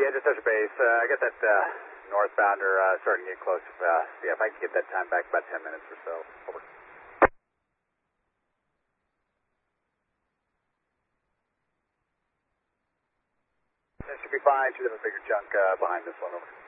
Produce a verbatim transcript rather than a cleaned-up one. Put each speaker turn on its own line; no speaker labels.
yeah, just touch base. Uh, I got that uh, northbounder uh, starting to get close. Uh, yeah, if I can get that time back, about ten minutes or so. Over. That should be fine. Should have a bigger chunk uh, behind this one. Over.